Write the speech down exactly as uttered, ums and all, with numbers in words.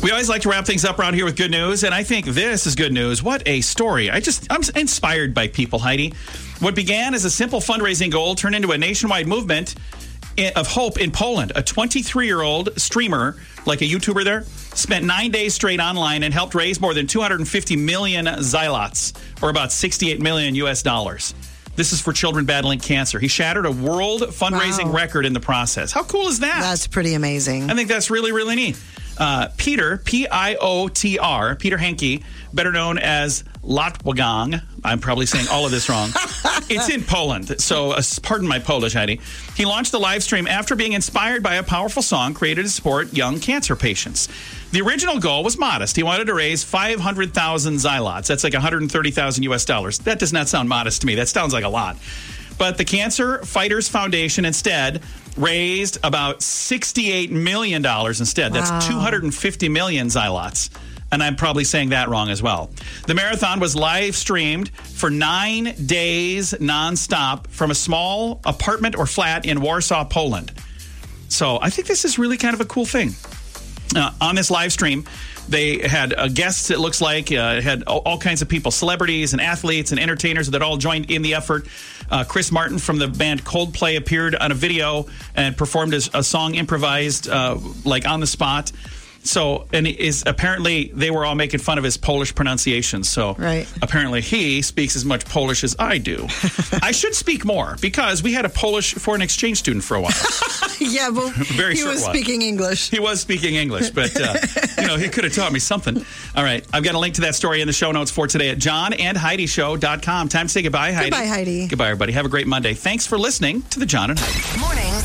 We always like to wrap things up around here with good news, and I think this is good news. What a story. I just, I'm inspired by people, Heidi. What began as a simple fundraising goal turned into a nationwide movement of hope in Poland. A twenty-three-year-old streamer, like a YouTuber there, spent nine days straight online and helped raise more than two hundred fifty million zlotys, or about sixty-eight million U S dollars. This is for children battling cancer. He shattered a world fundraising Wow. record in the process. How cool is that? That's pretty amazing. I think that's really, really neat. Uh, Peter, P I O T R, Peter Henke, better known as Latwagang. I'm probably saying all of this wrong. It's in Poland, so uh, pardon my Polish, Heidi. He launched the live stream after being inspired by a powerful song created to support young cancer patients. The original goal was modest. He wanted to raise five hundred thousand zlotys. That's like one hundred thirty thousand U S dollars. That does not sound modest to me. That sounds like a lot. But the Cancer Fighters Foundation instead raised about sixty-eight million dollars instead. That's Wow. two hundred fifty million zlotys. And I'm probably saying that wrong as well. The marathon was live streamed for nine days nonstop from a small apartment or flat in Warsaw, Poland. So I think this is really kind of a cool thing. Uh, on this live stream, they had uh, guests, it looks like, uh, had all, all kinds of people, celebrities and athletes and entertainers that all joined in the effort. Uh, Chris Martin from the band Coldplay appeared on a video and performed a, a song improvised, uh, like on the spot. So, and it is apparently they were all making fun of his Polish pronunciation. So, Right. apparently he speaks as much Polish as I do. I should speak more because we had a Polish foreign exchange student for a while. Yeah, but Very he short was one. speaking English. He was speaking English, but, uh, you know, he could have taught me something. All right. I've got a link to that story in the show notes for today at john and heidi show dot com. Time to say goodbye, Heidi. Goodbye, Heidi. Goodbye, everybody. Have a great Monday. Thanks for listening to the John and Heidi. Mornings